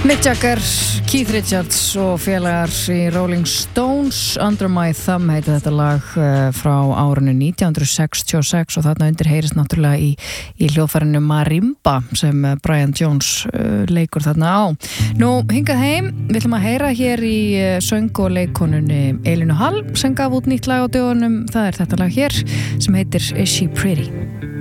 Mick Jagger, Keith Richards og félagar í Rolling Stones. Under My Thumb heitir þetta lag frá árinu 1966 og þarna undir heyrist náttúrulega í hljóðfærinu Marimba sem Brian Jones leikur þarna á. Nú, hingað heim, við ætlum að heyra hér í söng- og leikkonunni Elínu Hall sem gaf út nýtt lag á dögunum. Það er þetta lag hér sem heitir Is She Pretty?